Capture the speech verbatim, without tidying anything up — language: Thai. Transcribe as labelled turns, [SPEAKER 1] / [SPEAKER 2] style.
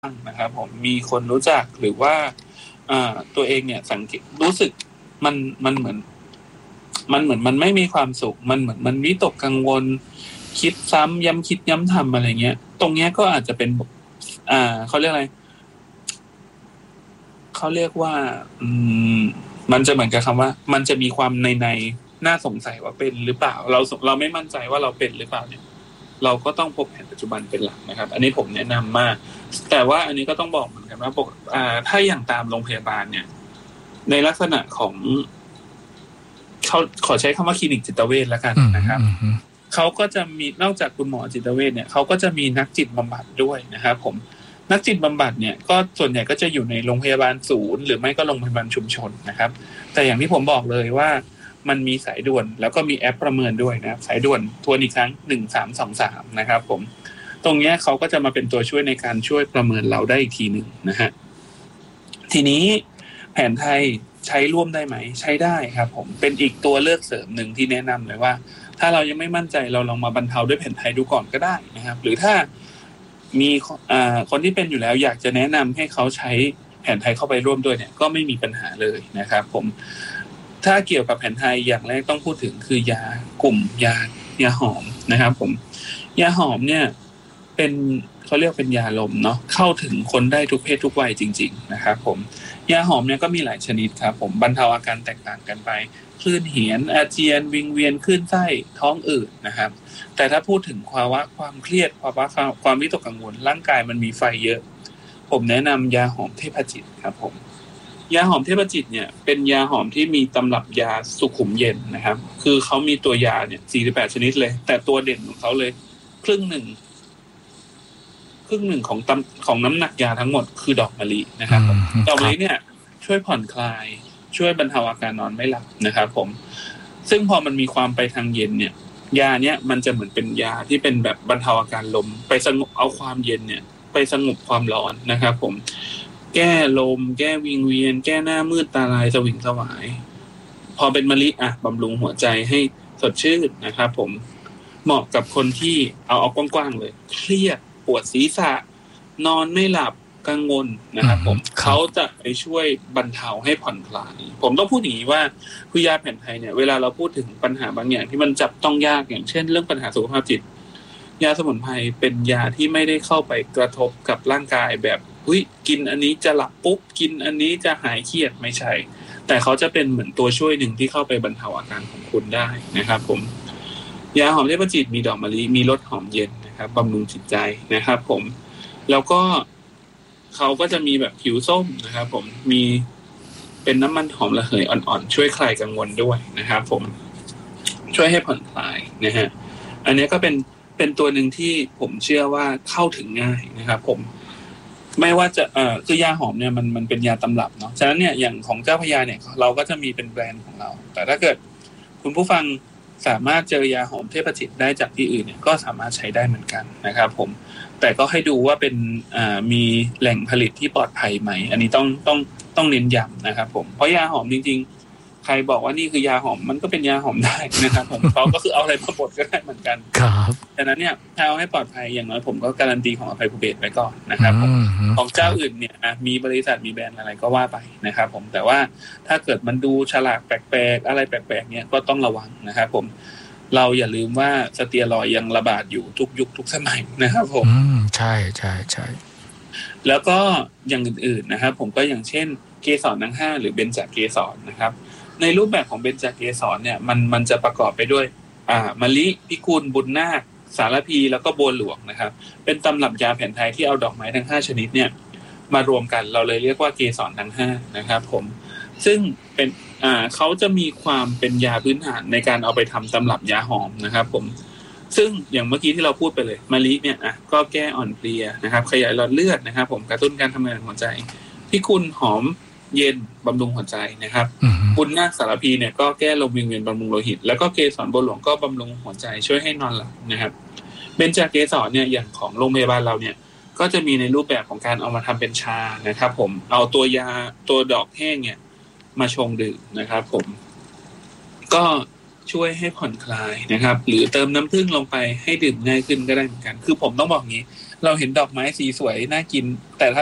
[SPEAKER 1] นะครับผมมีคนรู้จักหรือว่าอ่าตัวเองเนี่ยสังเกตรู้สึกมันมันเหมือนมันเหมือนมันไม่มีความสุขมันเหมือนมันวิตกกังวลคิดซ้ำย้ำคิดย้ำทำอะไรเงี้ยตรงเนี้ยก็อาจจะเป็นอ่าเขาเรียกอะไรเขาเรียกว่าอืมมันจะเหมือนกับคำว่ามันจะมีความในในน่าสงสัยว่าเป็นหรือเปล่าเราเราไม่มั่นใจว่าเราเป็นหรือเปล่าเนี่ยเราก็ต้องพบแพทย์ปัจจุบันเป็นหลักนะครับอันนี้ผมแนะนำมากแต่ว่าอันนี้ก็ต้องบอกเหมือนกันว่าปกอ่าถ้าอย่างตามโรงพยาบาลเนี่ยในลักษณะของเขาขอใช้คำว่าคลินิกจิตเวชแล้วกันนะครับเขาก็จะมีนอกจากคุณหมอจิตเวชเนี่ยเขาก็จะมีนักจิตบำบัดด้วยนะครับผมนักจิตบำบัดเนี่ยก็ส่วนใหญ่ก็จะอยู่ในโรงพยาบาลศูนย์หรือไม่ก็โรงพยาบาลชุมชนนะครับแต่อย่างที่ผมบอกเลยว่ามันมีสายด่วนแล้วก็มีแอปประเมินด้วยนะสายด่วนทวนอีกครั้งหนึ่งสามสองสามนะครับผมตรงนี้เขาก็จะมาเป็นตัวช่วยในการช่วยประเมินเราได้อีกทีหนึ่งนะฮะทีนี้แผนไทยใช้ร่วมได้ไหมใช้ได้ครับผมเป็นอีกตัวเลือกเสริมหนึ่งที่แนะนำเลยว่าถ้าเรายังไม่มั่นใจเราลองมาบรรเทาด้วยแผนไทยดูก่อนก็ได้นะครับหรือถ้ามีอ่าคนที่เป็นอยู่แล้วอยากจะแนะนำให้เขาใช้แผนไทยเข้าไปร่วมด้วยเนี่ยก็ไม่มีปัญหาเลยนะครับผมถ้าเกี่ยวกับแผนไทยอย่างแรกต้องพูดถึงคือยากลุ่มยายาหอมนะครับผมยาหอมเนี่ยเป็นเขาเรียกเป็นยาลมเนาะเข้าถึงคนได้ทุกเพศทุกวัยจริงๆนะครับผมยาหอมเนี่ยก็มีหลายชนิดครับผมบรรเทาอาการแตกต่างกันไปคลื่นเหียนอาเจียนวิงเวียนคลื่นไส้ท้องอืดนะครับแต่ถ้าพูดถึงภาวะความเครียดภาวะความวิตกกังวลร่างกายมันมีไฟเยอะผมแนะนำยาหอมเทพจิตครับผมยาหอมเทพจิตเนี่ยเป็นยาหอมที่มีตำรับยาสุขุมเย็นนะครับคือเขามีตัวยาเนี่ยสี่สิบแปดชนิดเลยแต่ตัวเด่นของเขาเลยครึ่งหนึ่งครึ่งหนึ่งของตำของน้ำหนักยาทั้งหมดคือดอกมะลินะครับดอกมะลิเนี่ยช่วยผ่อนคลายช่วยบรรเทาอาการนอนไม่หลับนะครับผมซึ่งพอมันมีความไปทางเย็นเนี่ยยาเนี้ยมันจะเหมือนเป็นยาที่เป็นแบบบรรเทาอาการลมไปสงบเอาความเย็นเนี่ยไปสงบความร้อนนะครับผมแก้ลมแก้วิงเวียนแก้หน้ามืดตาลายสวิงสวายพอเป็นมะลิอ่ะบำรุงหัวใจให้สดชื่นนะครับผมเหมาะกับคนที่เอาเอากว้างๆเลยเครียดปวดศีรษะนอนไม่หลับกังวลนะครับผมเขาจะไปช่วยบรรเทาให้ผ่อนคลายผมต้องพูดอย่างนี้ว่าคือยาแผนไทยเนี่ยเวลาเราพูดถึงปัญหาบางอย่างที่มันจับต้องยากอย่างเช่นเรื่องปัญหาสุขภาพจิตยาสมุนไพรเป็นยาที่ไม่ได้เข้าไปกระทบกับร่างกายแบบอุ้ยกินอันนี้จะหลับปุ๊บกินอันนี้จะหายเครียดไม่ใช่แต่เขาจะเป็นเหมือนตัวช่วยหนึ่งที่เข้าไปบรรเทาอาการของคุณได้นะครับผมยาหอมเทพจิตมีดอกมะลิมีรสหอมเย็นนะครับบำรุงจิตใจนะครับผมแล้วก็เขาก็จะมีแบบผิวส้มนะครับผมมีเป็นน้ำมันหอมระเหยอ่อนๆช่วยคลายกังวลด้วยนะครับผมช่วยให้ผ่อนคลายนะฮะอันนี้ก็เป็นเป็นตัวหนึ่งที่ผมเชื่อว่าเข้าถึงง่ายนะครับผมไม่ว่าจะเอ่อคือยาหอมเนี่ยมันมันเป็นยาตำรับเนาะฉะนั้นเนี่ยอย่างของเจ้าพระยาเนี่ยเราก็จะมีเป็นแบรนด์ของเราแต่ถ้าเกิดคุณผู้ฟังสามารถเจอยาหอมเทพจิตได้จากที่อื่นเนี่ยก็สามารถใช้ได้เหมือนกันนะครับผมแต่ก็ให้ดูว่าเป็นอ่ามีแหล่งผลิตที่ปลอดภัยไหมอันนี้ต้องต้องต้องเน้นย้ำนะครับผมเพราะยาหอมจริงๆใครบอกว่านี่คือยาหอมมันก็เป็นยาหอมได้นะครับผมเขาก็คือเอาอะไรมาบดก็ได้เหมือนกันครับดังนั้นเนี่ยถ้าเอาให้ปลอดภัยอย่างน้อยผมก็การันตีของอภัยภูเบศไว้ก่อนนะครับผมของเจ้าอื่นเนี่ยมีบริษัทมีแบรนด์อะไรก็ว่าไปนะครับผมแต่ว่าถ้าเกิดมันดูฉลากแปลกๆอะไรแปลกๆเนี่ยก็ต้องระวังนะครับผมเราอย่าลืมว่าสเตียรอยด์ยังระบาดอยู่ทุกยุคทุกสมัยนะครับผม
[SPEAKER 2] อืมใช่ใช่ใช่
[SPEAKER 1] แล้วก็อย่างอื่นๆนะครับผมก็อย่างเช่นเกสรทั้งห้าหรือเบญจเกสรนะครับในรูปแบบของเบญจเกสรเนี่ยมันมันจะประกอบไปด้วยอ่ามะลิพิกุลบุญนาคสารพีแล้วก็บัวหลวงนะครับเป็นตำรับยาแผนไทยที่เอาดอกไม้ทั้งห้าชนิดเนี่ยมารวมกันเราเลยเรียกว่าเกสรทั้งห้านะครับผมซึ่งเป็นอ่าเขาจะมีความเป็นยาพื้นฐานในการเอาไปทำตำรับยาหอมนะครับผมซึ่งอย่างเมื่อกี้ที่เราพูดไปเลยมะลิเนี่ยอ่ะก็แก้อ่อนเพลียนะครับขยายหลอดเลือดนะครับผมกระตุ้นการทำงานของหัวใจพิกุลหอมเย็นบำรุงหัวใจนะครับบุญนาคสารพีเนี่ยก็แก้ลมวิงเวียนบำรุงโลหิตแล้วก็เกสรบัวหลวงก็บำรุงหัวใจช่วยให้นอนหลับนะครับเบญจเกสรเนี่ยอย่างของโรงพยาบาลเราเนี่ยก็จะมีในรูปแบบของการเอามาทำเป็นชานะครับผมเอาตัวยาตัวดอกแห้งเนี่ยมาชงดื่มนะครับผมก็ช่วยให้ผ่อนคลายนะครับหรือเติมน้ำผึ้งลงไปให้ดื่มง่ายขึ้นก็ได้เหมือนกันคือผมต้องบอกงี้เราเห็นดอกไม้สีสวยน่ากินแต่ถ้า